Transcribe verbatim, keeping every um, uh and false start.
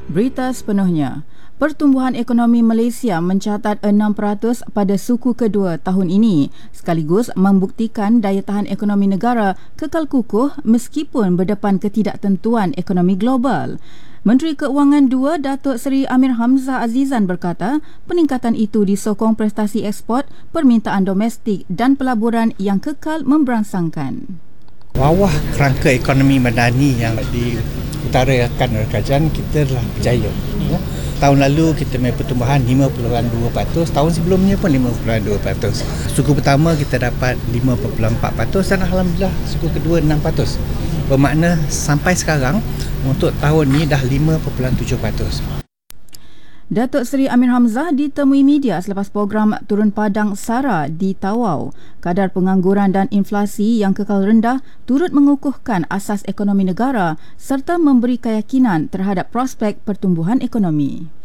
Berita sepenuhnya. Pertumbuhan ekonomi Malaysia mencatat enam peratus pada suku kedua tahun ini, sekaligus membuktikan daya tahan ekonomi negara kekal kukuh meskipun berdepan ketidaktentuan ekonomi global. Menteri Keuangan dua Datuk Seri Amir Hamzah Azizan berkata, peningkatan itu disokong prestasi ekspor, permintaan domestik dan pelaburan yang kekal memberangsangkan. Bawah kerangka ekonomi madani yang diutarakan oleh kerajaan, kita telah berjaya. Ya. Tahun lalu kita mempunyai pertumbuhan lima perpuluhan dua peratus, tahun sebelumnya pun lima perpuluhan dua peratus. Suku pertama kita dapat lima perpuluhan empat peratus dan alhamdulillah suku kedua enam peratus. Bermakna sampai sekarang untuk tahun ini dah lima perpuluhan tujuh peratus. Datuk Seri Amir Hamzah ditemui media selepas program Turun Padang SARA di Tawau. Kadar pengangguran dan inflasi yang kekal rendah turut mengukuhkan asas ekonomi negara serta memberi keyakinan terhadap prospek pertumbuhan ekonomi.